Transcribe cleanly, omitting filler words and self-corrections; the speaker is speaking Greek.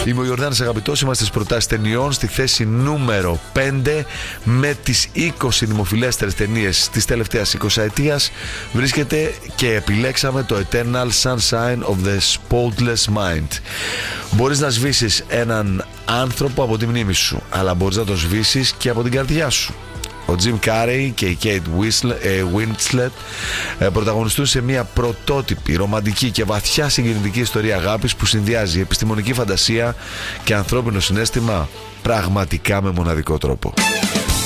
Είμαι ο Ιορδάνης Αγαπητός, είμαστε στις προτάσεις ταινιών στη θέση νούμερο 5 με τις 20 δημοφιλέστερες ταινίες της τελευταίας 20ετίας. Βρίσκεται και επιλέξαμε το Eternal Sunshine of the Spotless Mind. Μπορείς να σβήσεις έναν άνθρωπο από τη μνήμη σου, αλλά μπορείς να το σβήσεις και από την καρδιά σου. Ο Jim Carrey και η Kate Winslet πρωταγωνιστούν σε μια πρωτότυπη, ρομαντική και βαθιά συγκινητική ιστορία αγάπης που συνδυάζει επιστημονική φαντασία και ανθρώπινο συναίσθημα πραγματικά με μοναδικό τρόπο.